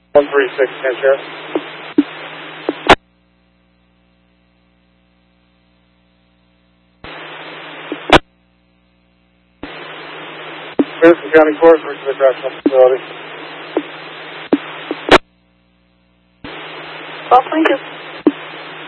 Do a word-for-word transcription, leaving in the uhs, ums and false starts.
one three six, ten Sheriff. Madison County Court, reach the correctional facility. Well, thank you.